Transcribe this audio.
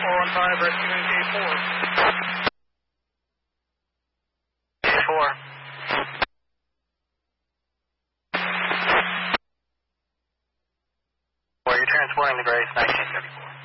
415, rescuing K4. K4. Where are you transporting the Grace 1934?